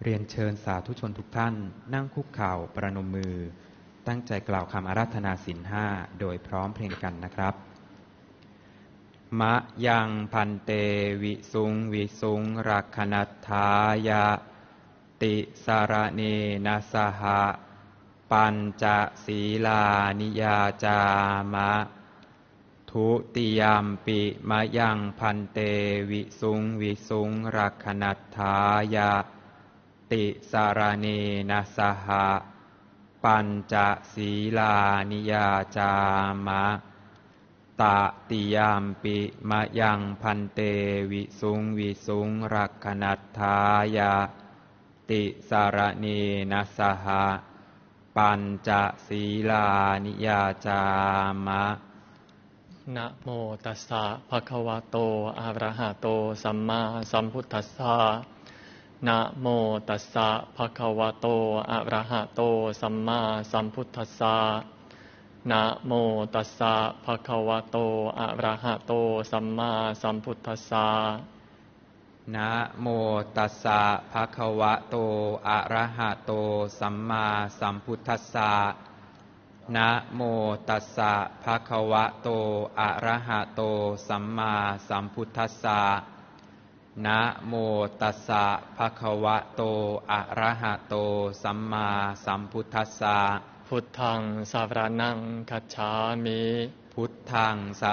เรียนเชิญสาธุชนทุกท่านนั่งคุกเข่าประนมมือตั้งใจกล่าวคำอาราธนาศีลห้าโดยพร้อมเพรียงกันนะครับมะยังพันเตวิสุงวิสุงรักขณัฏฐายะติสารเนนะสหะปัญจศีลานิยาจามะทุติยมปิมะยังพันเตวิสุงวิสุงรักขณัฏฐายะติสารเนนะสหะปัญจศีลานิยาจามะตติยมปิมะยังพันเตวิสุงวิสุงรักขณัฏฐายะติสารเนนะสหะปัญจศีลานิยาจามะนะโมตัสสะภะคะวะโตอะระหะโตสัมมาสัมพุทธัสสะนะโมตัสสะภะคะวะโตอะระหะโตสัมมาสัมพุทธัสสะนะโมตัสสะภะคะวะโตอะระหะโตสัมมาสัมพุทธัสสะนะโมตัสสะภะคะวะโตอะระหะโตสัมมาสัมพุทธัสสะนะโมตัสสะภะคะวะโตอะระหะโตสัมมาสัมพุทธัสสะนะโมตัสสะภะคะวะโตอะระหะโตสัมมาสัมพุทธัสสะพุทธังสารนังคัจฉามิพุทธังส